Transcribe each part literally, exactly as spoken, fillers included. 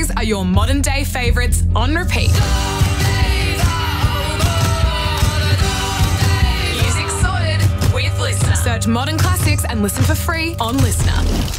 these are your modern day favourites on repeat. Music sorted with Listener. Search Modern Classics and listen for free on Listener.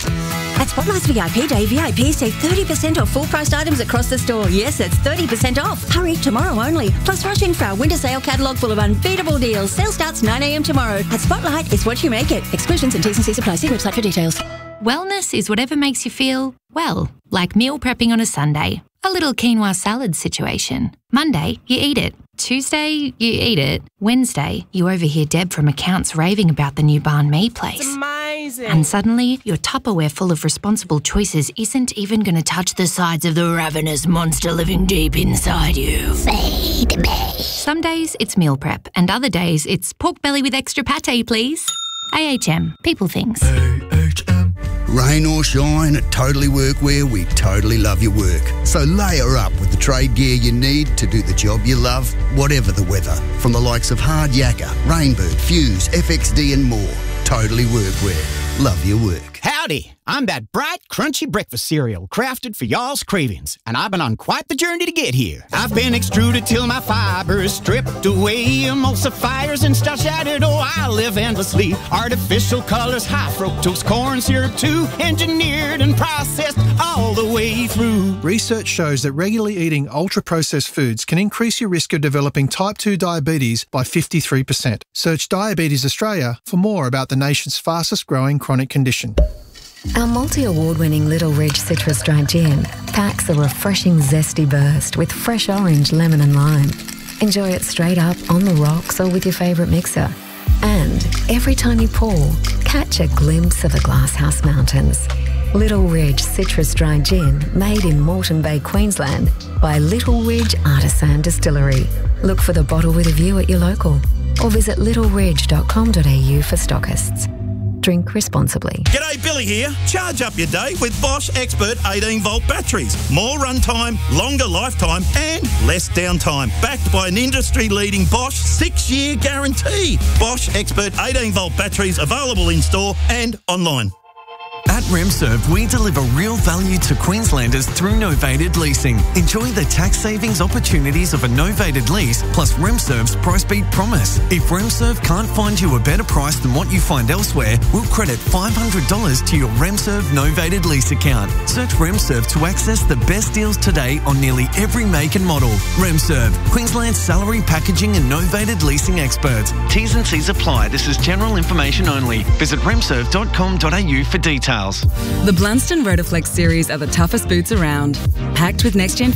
At Spotlight's V I P Day, V I Ps save thirty percent off full-priced items across the store. Yes, it's thirty percent off. Hurry, tomorrow only. Plus, rush in for our winter sale catalogue full of unbeatable deals. Sale starts nine a m tomorrow. At Spotlight, it's what you make it. Exclusions and T's and C's apply. See website for details. Wellness is whatever makes you feel, well, like meal prepping on a Sunday. A little quinoa salad situation. Monday, you eat it. Tuesday, you eat it. Wednesday, you overhear Deb from accounts raving about the new banh mi place. It's amazing. And suddenly, your Tupperware full of responsible choices isn't even going to touch the sides of the ravenous monster living deep inside you. Feed me. Some days, it's meal prep, and other days, it's pork belly with extra pate, please. A H M. People things. A H M. Rain or shine, at Totally Workwear, we totally love your work. So layer up with the trade gear you need to do the job you love, whatever the weather. From the likes of Hard Yakka, Rainbird, Fuse, F X D and more. Totally Workwear. Love your work. Howdy, I'm that bright, crunchy breakfast cereal crafted for y'all's cravings, and I've been on quite the journey to get here. I've been extruded till my fibers stripped away, emulsifiers and stuff shattered. Oh, I live endlessly. Artificial colors, high fructose corn syrup too, engineered and processed all the way through. Research shows that regularly eating ultra-processed foods can increase your risk of developing type two diabetes by fifty-three percent. Search Diabetes Australia for more about the nation's fastest-growing chronic condition. Our multi-award-winning Little Ridge Citrus Dry Gin packs a refreshing zesty burst with fresh orange, lemon and lime. Enjoy it straight up, on the rocks or with your favourite mixer. And every time you pour, catch a glimpse of the Glasshouse Mountains. Little Ridge Citrus Dry Gin, made in Moreton Bay, Queensland by Little Ridge Artisan Distillery. Look for the bottle with a view at your local or visit little ridge dot com dot a u for stockists. Drink responsibly. G'day, Billy here. Charge up your day with Bosch Expert eighteen volt batteries. More runtime, longer lifetime and less downtime. Backed by an industry-leading Bosch six year guarantee. Bosch Expert eighteen volt batteries available in store and online. At RemServe, we deliver real value to Queenslanders through novated leasing. Enjoy the tax savings opportunities of a novated lease plus RemServe's price beat promise. If RemServe can't find you a better price than what you find elsewhere, we'll credit five hundred dollars to your RemServe novated lease account. Search RemServe to access the best deals today on nearly every make and model. RemServe, Queensland's salary packaging and novated leasing experts. T's and C's apply. This is general information only. Visit remserve dot com dot a u for details. The Blunston Rotoflex series are the toughest boots around. Packed with next-gen